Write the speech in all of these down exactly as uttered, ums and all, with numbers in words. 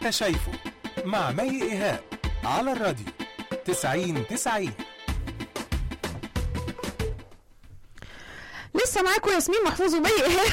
انت شايفه مع مي إيهاب على الراديو تسعين تسعين. لسه معاكم ياسمين محفوظ ومي إيهاب.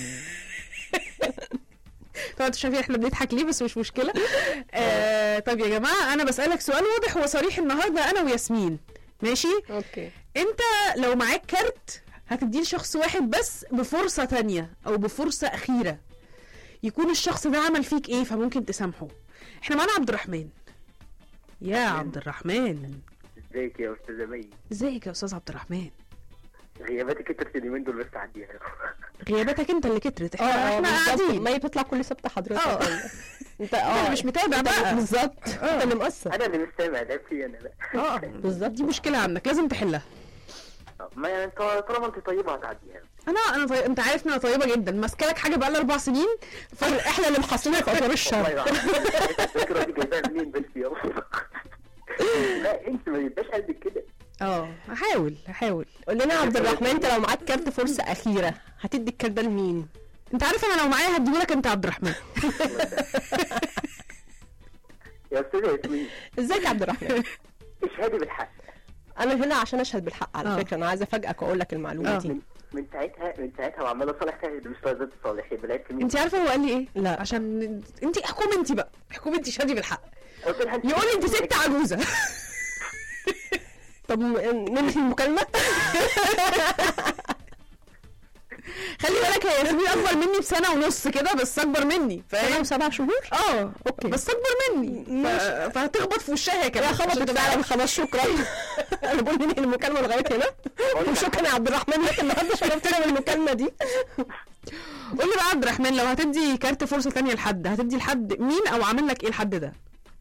طبعا انتوا شايفين احنا بنضحك ليه، بس مش مشكله. آه طب يا جماعه انا بسالك سؤال واضح وصريح النهارده انا وياسمين، ماشي؟ اوكي. انت لو معاك كارت هتديه لشخص واحد بس بفرصه تانية او بفرصه اخيره، يكون الشخص ده عمل فيك ايه فممكن تسامحه؟ احنا معانا عبد الرحمن. يا عبد الرحمن، ازيك يا استاذه مي؟ ازيك يا استاذ عبد الرحمن؟ غياباتك كترت اليومين دول بس عديها. غياباتك انت اللي كترت، احنا اه احنا قاعدين. ما بتطلع كل سبت حضرتك. اه انت اه مش متابع بقى. بالظبط، انت اللي مقصر. انا اللي مش سامع، ده في انا بقى. اه بالظبط، دي مشكله عندك لازم تحلها. ما يعني انت طالما انت طيبه هتعديها. انا انا طيب... انت عارف ان انا طيبه جدا، ماسكه لك حاجه بقى لي اربع سنين، فاحنا اللي محصلين في اثار الشر. الفكره دي جايباها منين بس يا لا انت ما يبقاش قلبك كده. اه هحاول هحاول. قول لنا يا عبد الرحمن، انت لو معاك كارت فرصه اخيره هتدي الكارت ده لمين؟ انت عارف انا لو معايا هديهولك انت عبد الرحمن. يا استاذه ياسمين، ازيك يا عبد الرحمن؟ اشهدي بالحق. انا هنا عشان اشهد بالحق على أوه. فكره. انا عايزه افاجئك واقول لك المعلومه أوه. دي. من, من ساعتها من ساعتها وعماله اصالح فيها مش طيبات الصالحين بلاقي كمين. انت عارفه هو قال لي ايه؟ لا. عشان انت احكمي انت بقى، احكمي انت، شهدي بالحق. قلت لها انت- يقول لي انت ست عجوزه. طب ننهي المكالمه. خلي بالك هي ياسمين اكبر مني بسنه ونص كده، بس اكبر مني سنه وسبع شهور. اه اوكي. بس اكبر مني ف... فهتخبط في وشها يا كمان. خبطت فعلا. خلاص شكرا. انا بقول ننهي المكالمه لغايه هنا. وشكرا يا عبد الرحمن لك النهارده، شرفتنا بالمكالمه دي. قول لي بقى عبد الرحمن، لو هتدي كارت فرصه تانية لحد هتدي لحد مين، او عامل لك ايه الحد ده؟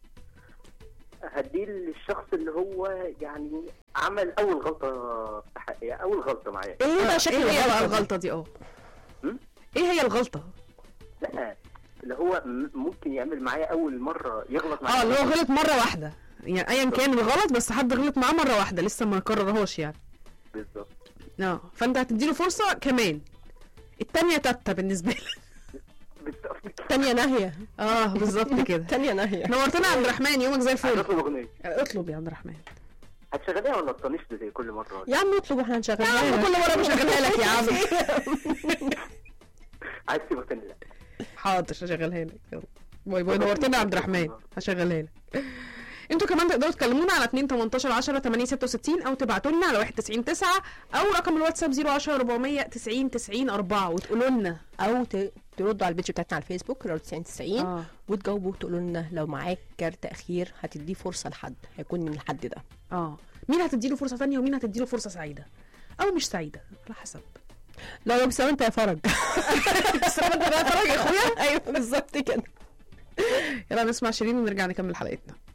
هديه للشخص اللي هو يعني عمل اول غلطه في حقي، اول غلطه معايا. ايه بقى شكل ايه هي بقى الغلطه؟ الغلطه دي؟ اه هم؟ ايه هي الغلطه؟ لا اللي هو م- ممكن يعمل معايا اول مره يغلط معايا. اه اللي هو غلط مره واحده، يعني ايا كان الغلط بس حد غلط معاه مره واحده لسه ما كررهاش يعني. بالظبط. اه فانت هتديله فرصه كمان، التانية تالتة بالنسبه لك. بالظبط. تانية ناهيه. اه بالظبط كده. تانية ناهيه. نورتنا يا عبد الرحمن، يومك زي الفل. هتطلب اغنيه؟ اطلب يا عبد الرحمن. هتشغليها ولا تطنش زي كل مره؟ يا عم اطلب واحنا يا هنشغلها عم لك. كل مره بشغلها لك يا عم. عايز تسيبها تاني؟ لا حاضر هشغلها لك. يلا باي باي. نورتنا يا عبد الرحمن، هشغلها لك. انتوا كمان تقدروا تكلمونا على اتنين تمنتاشر عشرة تمانية ستة وستين او تبعتوا لنا على واحد تسعين تسعة او رقم الواتساب صفر عشرة أربعمية تسعين تسعين أربعة وتقولوا لنا او ت- تردوا على البيج بتاعتنا على الفيسبوك راديو تسعين تسعين اه وتجاوبوا تقولوا لنا لو معاك كارت اخير هتديه فرصه لحد، هيكون من الحد ده. اه مين هتديله فرصه ثانيه ومين هتديله فرصه سعيده او مش سعيده على حسب. لا يا بسام انت يا فرج. بس انت بقى فرج يا اخويا. ايوه بالظبط كده. يلا نسمع شيرين ونرجع نكمل حلقتنا.